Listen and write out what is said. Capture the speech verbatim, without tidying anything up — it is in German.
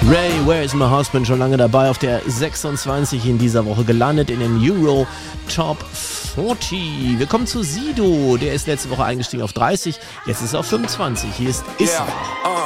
Ray, Where is my husband? Schon lange dabei, auf der sechsundzwanzig in dieser Woche gelandet in den Euro Top vierzig. Wir kommen zu Sido, der ist letzte Woche eingestiegen auf dreißig, jetzt ist er auf fünfundzwanzig. Hier ist Isra. Yeah, uh.